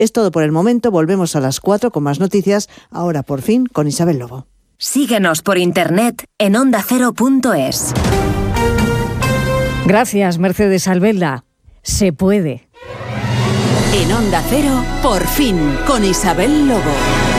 Es todo por el momento, volvemos a las 4 con más noticias, ahora por fin con Isabel Lobo. Síguenos por internet en ondacero.es. Gracias, Mercedes Albelda. Se puede. En Onda Cero, por fin, con Isabel Lobo.